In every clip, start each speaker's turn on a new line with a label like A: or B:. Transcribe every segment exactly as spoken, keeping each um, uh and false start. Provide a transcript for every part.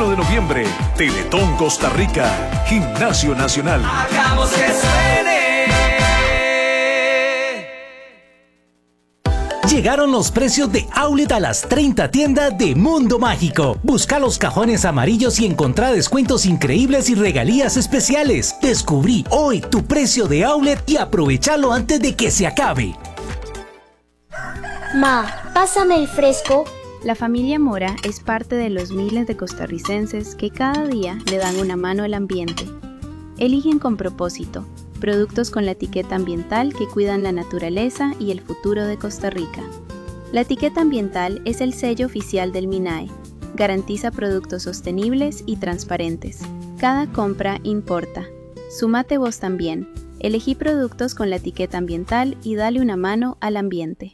A: de noviembre, Teletón Costa Rica, Gimnasio Nacional.
B: Hagamos que suene.
C: Llegaron los precios de Outlet a las treinta tiendas de Mundo Mágico. Busca los cajones amarillos y encontrá descuentos increíbles y regalías especiales. Descubrí hoy tu precio de Outlet y aprovechalo antes de que se acabe.
D: Ma, pásame el fresco.
E: La familia Mora es parte de los miles de costarricenses que cada día le dan una mano al ambiente. Eligen con propósito productos con la etiqueta ambiental que cuidan la naturaleza y el futuro de Costa Rica. La etiqueta ambiental es el sello oficial del MINAE. Garantiza productos sostenibles y transparentes. Cada compra importa. Súmate vos también. Elegí productos con la etiqueta ambiental y dale una mano al ambiente.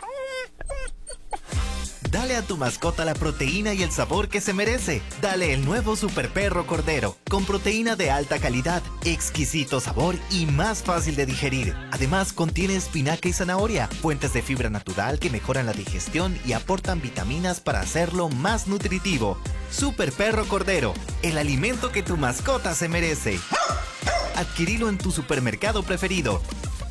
F: Dale a tu mascota la proteína y el sabor que se merece. Dale el nuevo Super Perro Cordero, con proteína de alta calidad, exquisito sabor y más fácil de digerir. Además, contiene espinaca y zanahoria, fuentes de fibra natural que mejoran la digestión y aportan vitaminas para hacerlo más nutritivo. Super Perro Cordero, el alimento que tu mascota se merece. Adquirilo en tu supermercado preferido.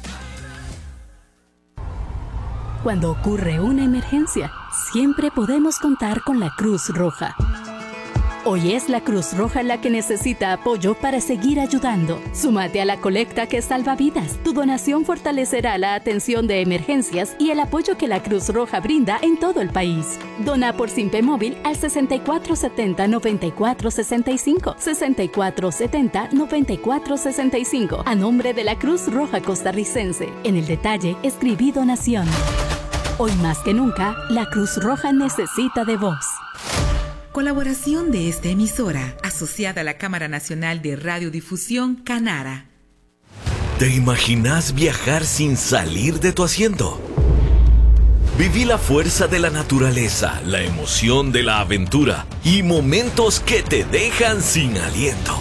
G: Cuando ocurre una emergencia, siempre podemos contar con la Cruz Roja. Hoy es la Cruz Roja la que necesita apoyo para seguir ayudando. Súmate a la colecta que salva vidas. Tu donación fortalecerá la atención de emergencias y el apoyo que la Cruz Roja brinda en todo el país. Dona por Simpe Móvil al sesenta y cuatro setenta, noventa y cuatro sesenta y cinco, sesenta y cuatro setenta, noventa y cuatro sesenta y cinco, a nombre de la Cruz Roja Costarricense. En el detalle, escribí donación. Hoy más que nunca, la Cruz Roja necesita de vos.
H: Colaboración de esta emisora, asociada a la Cámara Nacional de Radiodifusión, Canara.
I: ¿Te imaginas viajar sin salir de tu asiento? Viví la fuerza de la naturaleza, la emoción de la aventura y momentos que te dejan sin aliento.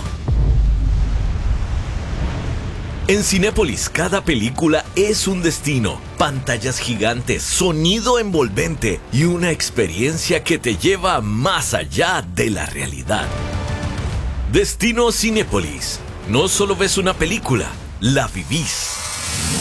I: En Cinépolis, cada película es un destino, pantallas gigantes, sonido envolvente y una experiencia que te lleva más allá de la realidad. Destino Cinépolis. No solo ves una película, la vivís.